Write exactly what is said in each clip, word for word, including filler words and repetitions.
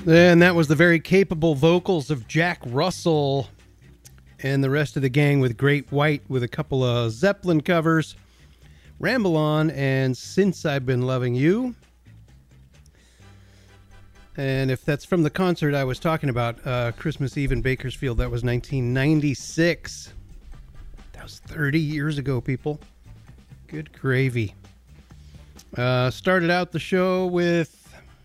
And that was the very capable vocals of Jack Russell and the rest of the gang with Great White with a couple of Zeppelin covers, Ramble On and Since I've Been Loving You. And if that's from the concert I was talking about, uh, Christmas Eve in Bakersfield, that was nineteen ninety-six. That was thirty years ago, people. Good gravy. Uh, started out the show with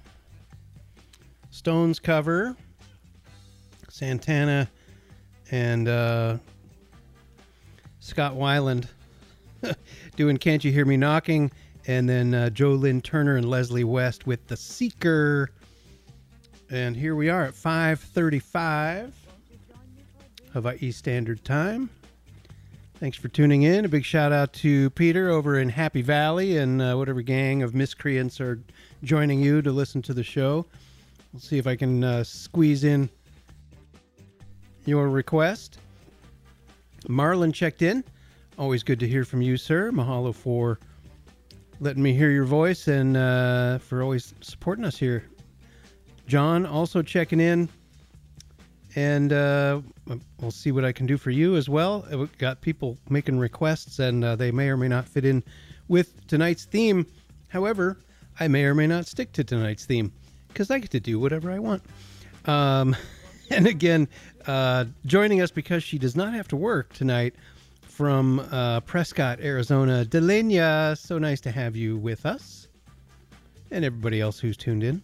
Stones cover, Santana and uh, Scott Weiland doing Can't You Hear Me Knocking, and then uh, Joe Lynn Turner and Leslie West with The Seeker. And here we are at five thirty-five Hawaii Standard Time. Thanks for tuning in. A big shout out to Peter over in Happy Valley and uh, whatever gang of miscreants are joining you to listen to the show. We'll see if I can uh, squeeze in your request. Marlon checked in. Always good to hear from you, sir. Mahalo for letting me hear your voice and uh, for always supporting us here. John also checking in. And uh, we'll see what I can do for you as well. We've got people making requests, and uh, they may or may not fit in with tonight's theme. However, I may or may not stick to tonight's theme, because I get to do whatever I want. Um, and again, uh, joining us because she does not have to work tonight from uh, Prescott, Arizona, Delenia. So nice to have you with us. And everybody else who's tuned in.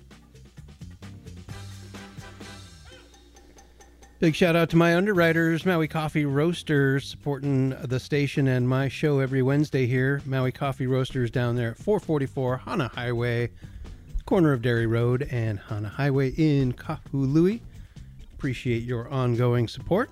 Big shout out to my underwriters, Maui Coffee Roasters, supporting the station and my show every Wednesday here. Maui Coffee Roasters down there at four forty-four Hana Highway, corner of Dairy Road and Hana Highway in Kahului. Appreciate your ongoing support.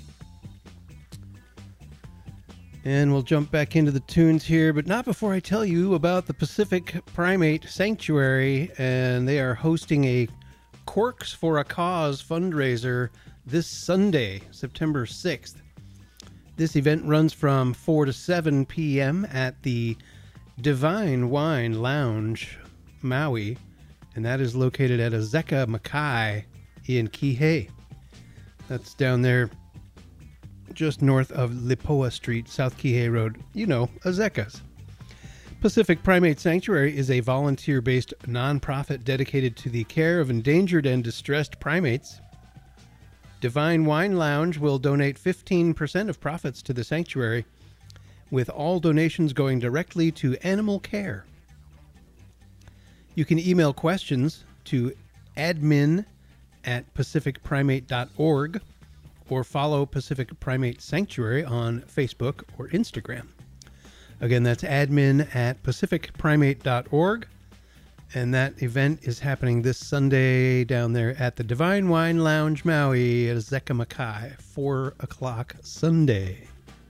And we'll jump back into the tunes here, but not before I tell you about the Pacific Primate Sanctuary, and they are hosting a Corks for a Cause fundraiser this Sunday, September sixth. This event runs from four to seven p.m. at the Divine Wine Lounge, Maui, and that is located at Azeka Makai in Kihei. That's down there just north of Lipoa Street, South Kihei Road. You know, Azeka's. Pacific Primate Sanctuary is a volunteer-based nonprofit dedicated to the care of endangered and distressed primates. Divine Wine Lounge will donate fifteen percent of profits to the sanctuary, with all donations going directly to animal care. You can email questions to admin at pacific primate dot org or follow Pacific Primate Sanctuary on Facebook or Instagram. Again, that's admin at pacific primate dot org. And that event is happening this Sunday down there at the Divine Wine Lounge Maui at Azeka Makai, four o'clock Sunday.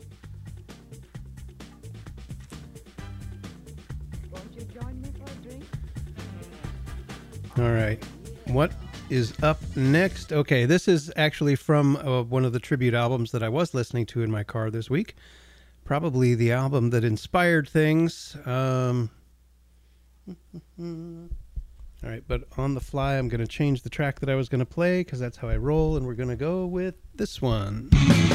Won't you join me for a drink? All right. What is up next? Okay, this is actually from uh, one of the tribute albums that I was listening to in my car this week. Probably the album that inspired things. Um... All right, but on the fly, I'm going to change the track that I was going to play because that's how I roll, and we're going to go with this one.